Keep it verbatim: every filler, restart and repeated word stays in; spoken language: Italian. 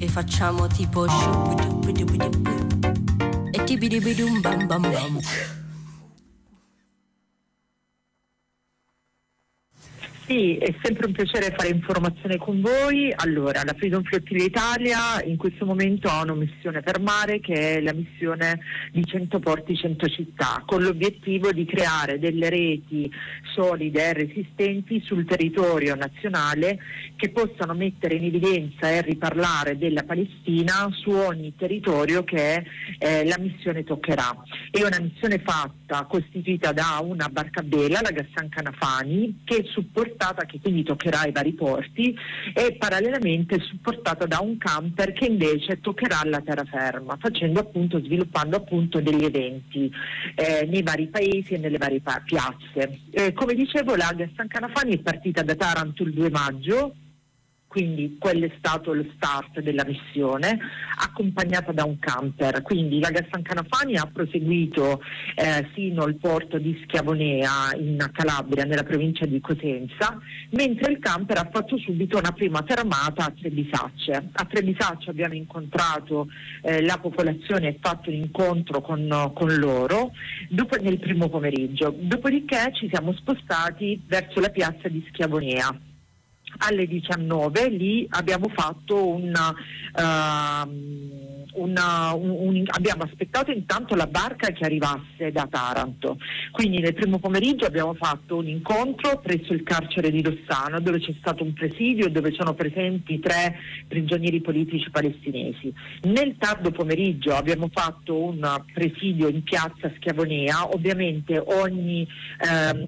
facciamo tipo e tibidibidum bam bam bam. Sì, è sempre un piacere fare informazione con voi. Allora, la Freedom Flottilla Italia in questo momento ha una missione per mare che è la missione di cento porti, cento città, con l'obiettivo di creare delle reti solide e resistenti sul territorio nazionale che possano mettere in evidenza e riparlare della Palestina su ogni territorio che eh, la missione toccherà. È una missione fatta, costituita da una barca a vela, la Ghassan Kanafani, che è supportata che quindi toccherà i vari porti, e parallelamente supportata da un camper che invece toccherà la terraferma, facendo appunto, sviluppando appunto degli eventi eh, nei vari paesi e nelle varie pa- piazze. Eh, come dicevo, la Ghassan Kanafani è partita da Taranto il due maggio, quindi quello è stato lo start della missione, accompagnata da un camper. Quindi la Ghassan Kanafani ha proseguito eh, sino al porto di Schiavonea in Calabria, nella provincia di Cosenza, mentre il camper ha fatto subito una prima fermata a Trebisacce. A Trebisacce abbiamo incontrato eh, la popolazione e fatto un incontro con, con loro dopo, nel primo pomeriggio. Dopodiché ci siamo spostati verso la piazza di Schiavonea. Alle diciannove lì abbiamo fatto una, uh, una un, un, abbiamo aspettato intanto la barca che arrivasse da Taranto, quindi nel primo pomeriggio abbiamo fatto un incontro presso il carcere di Rossano, dove c'è stato un presidio dove sono presenti tre prigionieri politici palestinesi. Nel tardo pomeriggio abbiamo fatto un presidio in piazza Schiavonea. Ovviamente ogni eh,